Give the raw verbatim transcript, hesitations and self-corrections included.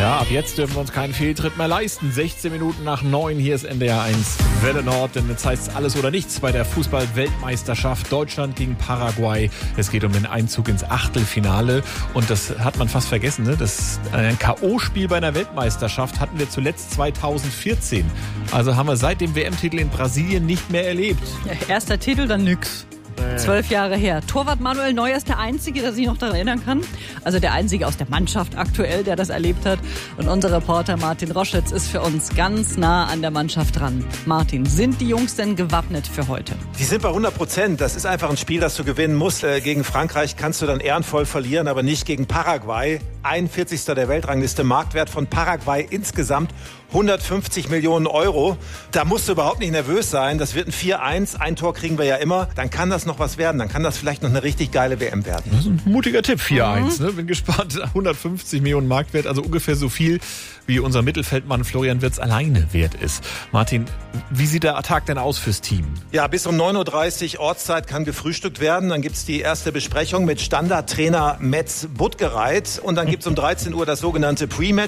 Ja, ab jetzt dürfen wir uns keinen Fehltritt mehr leisten. sechzehn Minuten nach neun, hier ist N D R eins Welle Nord, denn jetzt heißt es alles oder nichts bei der Fußball-Weltmeisterschaft Deutschland gegen Paraguay. Es geht um den Einzug ins Achtelfinale und das hat man fast vergessen, ne? Das ein K O-Spiel bei einer Weltmeisterschaft hatten wir zuletzt zweitausendvierzehn. Also haben wir seit dem W M-Titel in Brasilien nicht mehr erlebt. Ja, erster Titel, dann nix. Zwölf Jahre her. Torwart Manuel Neuer ist der Einzige, der sich noch daran erinnern kann. Also der Einzige aus der Mannschaft aktuell, der das erlebt hat. Und unser Reporter Martin Roschitz ist für uns ganz nah an der Mannschaft dran. Martin, sind die Jungs denn gewappnet für heute? Die sind bei hundert Prozent. Das ist einfach ein Spiel, das du gewinnen musst. Äh, gegen Frankreich kannst du dann ehrenvoll verlieren, aber nicht gegen Paraguay. einundvierzigster der Weltrangliste, Marktwert von Paraguay insgesamt hundertfünfzig Millionen Euro. Da musst du überhaupt nicht nervös sein. Das wird ein vier eins. Ein Tor kriegen wir ja immer. Dann kann das noch was werden. Dann kann das vielleicht noch eine richtig geile W M werden. Das ist ein mutiger Tipp, vier eins. Mhm. Ne? Bin gespannt. hundertfünfzig Millionen Marktwert, also ungefähr so viel, wie unser Mittelfeldmann Florian Wirtz alleine wert ist. Martin, wie sieht der Tag denn aus fürs Team? Ja, bis um neun Uhr dreißig Ortszeit kann gefrühstückt werden. Dann gibt's die erste Besprechung mit Standardtrainer Metz Buttgereit. Und dann gibt's um dreizehn Uhr das sogenannte Pre-Match.